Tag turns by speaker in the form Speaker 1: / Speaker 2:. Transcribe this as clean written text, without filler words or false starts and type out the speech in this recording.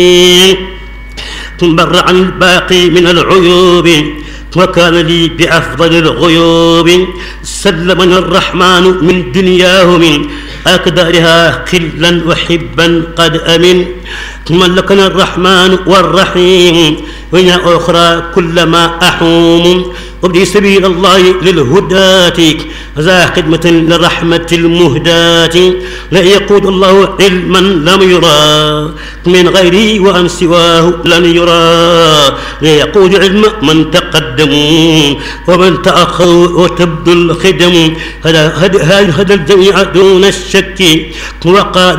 Speaker 1: بر عن الباقي من العيوب وكان لي بأفضل الغيوب. سلمني الرحمن من دنياه من أكدارها قلا وحبا قد أمن. ملكنا الرحمن والرحيم وإن أخرى كلما أحوم. وابدي سبيل الله للهداة ذا خدمة للرحمة المهداة. لا يقود الله علما لم يرى من غيري وأن سواه لن يرى. لا يقود علم من تقدموا ومن تأخروا وتبدو الخدم. هذا الجميع دون الشك وقال